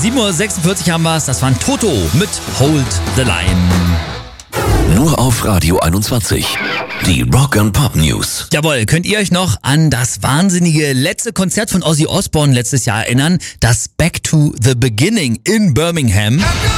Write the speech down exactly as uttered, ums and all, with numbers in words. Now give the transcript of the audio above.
sieben Uhr sechsundvierzig haben wir es. Das waren Toto mit Hold the Line. Nur auf Radio einundzwanzig. Die Rock and Pop News. Jawohl, könnt ihr euch noch an das wahnsinnige letzte Konzert von Ozzy Osbourne letztes Jahr erinnern? Das Back to the Beginning in Birmingham.